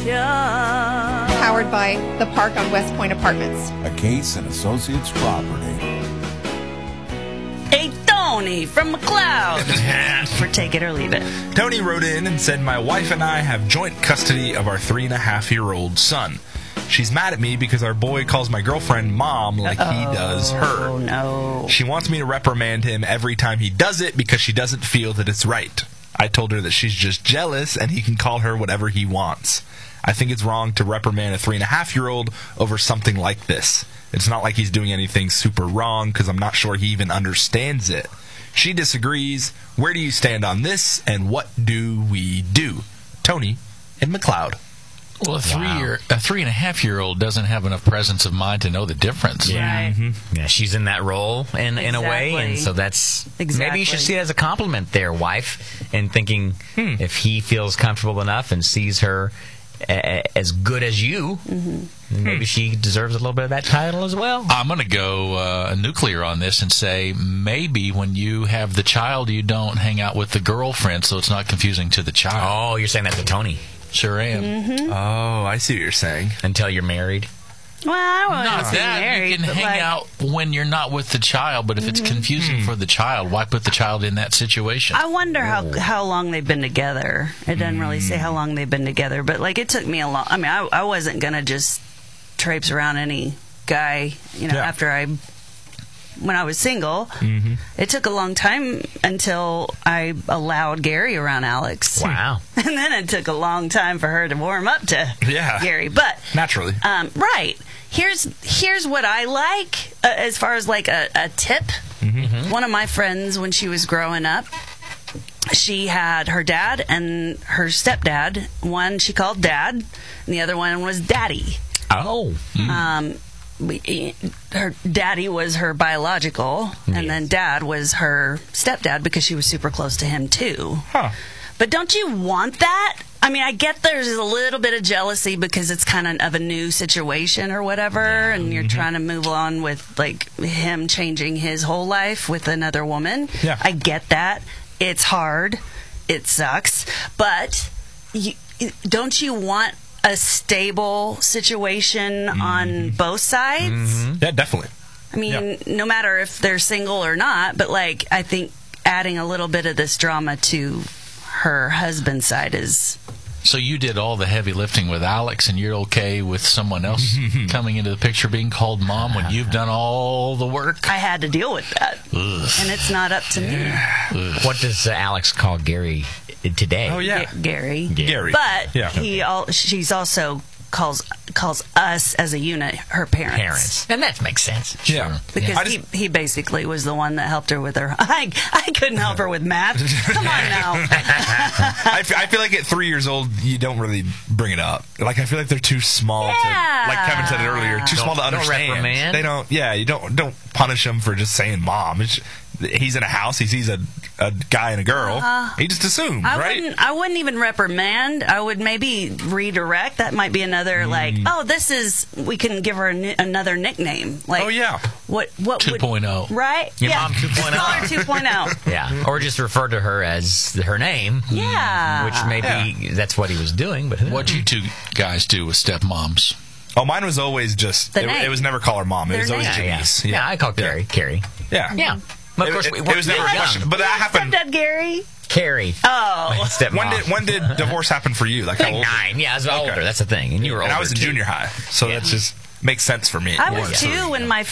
Powered by The Park on West Point Apartments. A Case and Associates property. Hey, Tony from McLeod. For Take It or Leave It. Tony wrote in and said, my wife and I have joint custody of our 3.5-year-old son. She's mad at me because our boy calls my girlfriend Mom like he does her. Oh, no. She wants me to reprimand him every time he does it because she doesn't feel that it's right. I told her that she's just jealous and he can call her whatever he wants. I think it's wrong to reprimand a 3.5-year-old over something like this. It's not like he's doing anything super wrong because I'm not sure he even understands it. She disagrees. Where do you stand on this, and what do we do? Tony in McLeod. Well, a 3.5-year-old doesn't have enough presence of mind to know the difference. Yeah, yeah, she's in that role in a way, and so that's maybe you should see it as a compliment there, wife, and thinking if he feels comfortable enough and sees her as good as you, maybe she deserves a little bit of that title as well. I'm going to go nuclear on this and say maybe when you have the child, you don't hang out with the girlfriend, so it's not confusing to the child. Oh, you're saying that to Tony. Sure am. Oh, I see what you're saying. Until you're married. Well, I Not wasn't that. married. You can hang out when you're not with the child, but if it's confusing for the child, why put the child in that situation? I wonder how long they've been together. It doesn't really say how long they've been together, but like it took me a long. I mean, I wasn't gonna just traipse around any guy, after when I was single. It took a long time until I allowed Gary around Alex. Wow. And then it took a long time for her to warm up to Gary. But naturally, right. Here's what I like as far as like a tip. One of my friends, when she was growing up, she had her dad and her stepdad. One she called Dad, and the other one was Daddy. Oh. Her daddy was her biological, and then Dad was her stepdad because she was super close to him too. But don't you want that? I mean, I get there's a little bit of jealousy because it's kind of a new situation or whatever, and you're trying to move on with like him changing his whole life with another woman. I get that. It's hard. It sucks. But don't you want a stable situation on both sides? Yeah, definitely. I mean, no matter if they're single or not, but like I think adding a little bit of this drama to her husband's side is... So you did all the heavy lifting with Alex, and you're okay with someone else coming into the picture being called Mom when you've done all the work? I had to deal with that. And it's not up to me. What does Alex call Gary today? Oh, yeah. Gary. But she's also calls us as a unit her parents. And that makes sense. Yeah. Because he basically was the one that helped her with her... I couldn't help her with math. Come on now. I feel like at 3 years old, you don't really bring it up. Like, I feel like they're too small to... Like Kevin said it earlier, too small to understand. Don't reprimand. They don't... Yeah, you don't punish them for just saying Mom. He's in a house. He sees a guy and a girl. He just assumes, right? I wouldn't even reprimand. I would maybe redirect. That might be another we can give her another nickname. Like, what 2.0. Right? Your mom 2.0. Call her 2.0. Yeah. Or just refer to her as her name. Yeah. Which maybe that's what he was doing. But what'd you two guys do with stepmoms? Oh, mine was always just... It was never call her Mom. It was always Janice. Yeah, I called Carrie. Carrie. Yeah. Yeah. But of course, it was never a question. But that happened. Stepdad Gary. Carrie. Oh. When did divorce happen for you? Like, how old? 9. Yeah, I was older. That's the thing. And you were older. And I was in junior high, so that just makes sense for me. I was too when my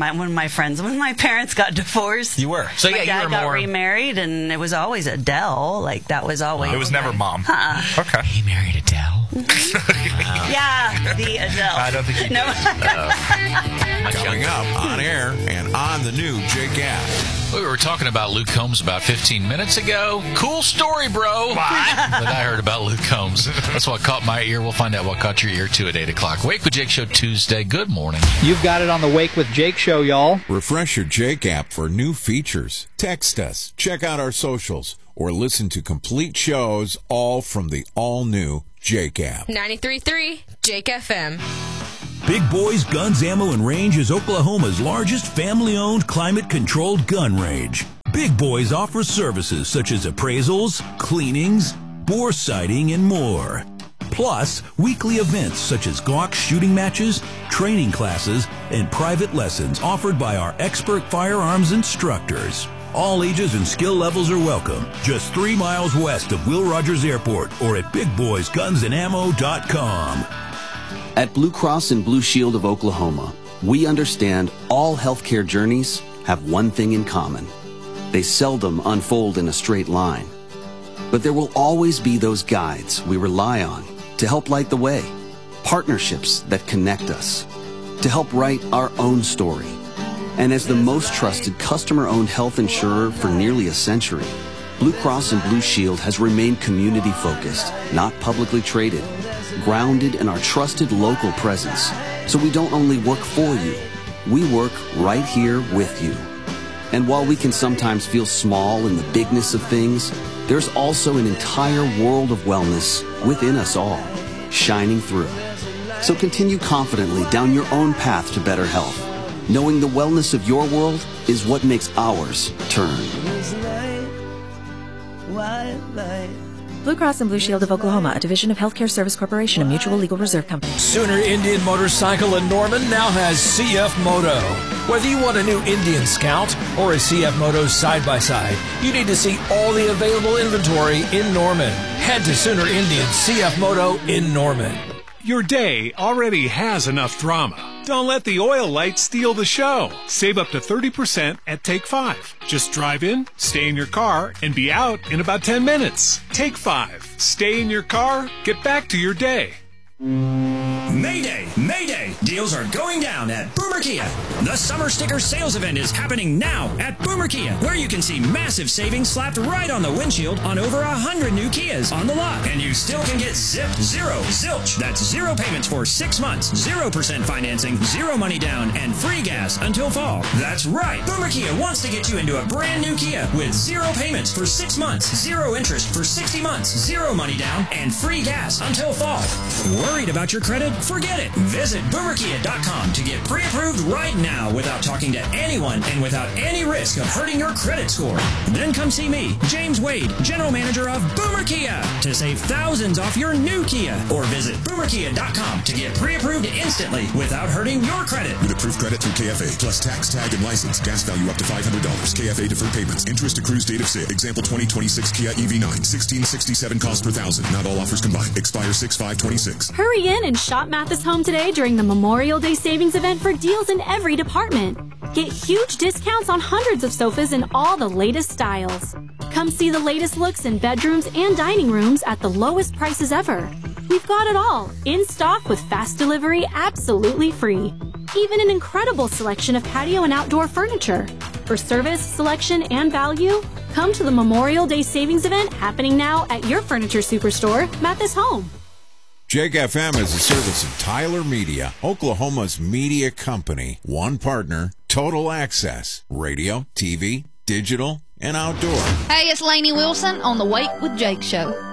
parents got divorced. You were. So my you dad were got remarried, and it was always Adele. Like that was always. It was never Mom. Okay. He married Adele. Yeah, the Adele. I don't think he did. Coming up on air and on the new Jake app. We were talking about Luke Combs about 15 minutes ago. Cool story, bro. That I heard about Luke Combs. That's what caught my ear. We'll find out what caught your ear, too, at 8 o'clock. Wake with Jake Show Tuesday. Good morning. You've got it on the Wake with Jake Show, y'all. Refresh your Jake app for new features. Text us, check out our socials, or listen to complete shows all from the all-new Jake app. 93.3 Jake FM. Big Boys Guns, Ammo, and Range is Oklahoma's largest family-owned, climate-controlled gun range. Big Boys offers services such as appraisals, cleanings, bore sighting, and more. Plus, weekly events such as Glock shooting matches, training classes, and private lessons offered by our expert firearms instructors. All ages and skill levels are welcome. Just 3 miles west of Will Rogers Airport or at BigBoysGunsAndAmmo.com. At Blue Cross and Blue Shield of Oklahoma, we understand all healthcare journeys have one thing in common. They seldom unfold in a straight line. But there will always be those guides we rely on to help light the way, partnerships that connect us, to help write our own story. And as the most trusted customer-owned health insurer for nearly a century, Blue Cross and Blue Shield has remained community-focused, not publicly traded, grounded in our trusted local presence. So we don't only work for you, we work right here with you. And while we can sometimes feel small in the bigness of things, there's also an entire world of wellness within us all, shining through. So continue confidently down your own path to better health, knowing the wellness of your world is what makes ours turn. Blue Cross and Blue Shield of Oklahoma, a division of Healthcare Service Corporation, a mutual legal reserve company. Sooner Indian Motorcycle in Norman now has CF Moto. Whether you want a new Indian Scout or a CF Moto side-by-side, you need to see all the available inventory in Norman. Head to Sooner Indian CF Moto in Norman. Your day already has enough drama. Don't let the oil light steal the show. Save up to 30% at Take 5. Just drive in, stay in your car, and be out in about 10 minutes. Take 5. Stay in your car, get back to your day. Mayday! Mayday! Deals are going down at Boomer Kia. The Summer Sticker Sales Event is happening now at Boomer Kia, where you can see massive savings slapped right on the windshield on over 100 new Kias on the lot. And you still can get zip, zero, zilch. That's 0 payments for 6 months, 0% financing, 0 money down, and free gas until fall. That's right! Boomer Kia wants to get you into a brand new Kia with 0 payments for 6 months, 0 interest for 60 months, 0 money down, and free gas until fall. Worried about your credit? Forget it. Visit BoomerKia.com to get pre-approved right now without talking to anyone and without any risk of hurting your credit score. Then come see me, James Wade, General Manager of Boomer Kia, to save thousands off your new Kia. Or visit BoomerKia.com to get pre-approved instantly without hurting your credit. With approved credit through KFA, plus tax, tag, and license. Gas value up to $500. KFA deferred payments. Interest accrues date of sale. Example 2026 Kia EV9. $1,667 cost per thousand. Not all offers combined. Expire 6/5/26. Hurry in and shop Mathis Home today during the Memorial Day Savings Event for deals in every department. Get huge discounts on hundreds of sofas in all the latest styles. Come see the latest looks in bedrooms and dining rooms at the lowest prices ever. We've got it all, in stock with fast delivery absolutely free. Even an incredible selection of patio and outdoor furniture. For service, selection, and value, come to the Memorial Day Savings Event happening now at your furniture superstore, Mathis Home. Jake FM is a service of Tyler Media, Oklahoma's media company. One partner, total access, radio, TV, digital, and outdoor. Hey, it's Lainey Wilson on the Wake with Jake show.